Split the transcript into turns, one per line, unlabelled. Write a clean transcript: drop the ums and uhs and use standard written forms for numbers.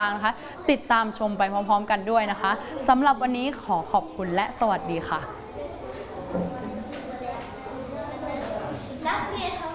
นะคะติดตามชมไปพร้อมๆกันด้วยนะคะสำหรับวันนี้ขอขอบคุณและสวัสดีค่ะ
นักเรียนทั้ง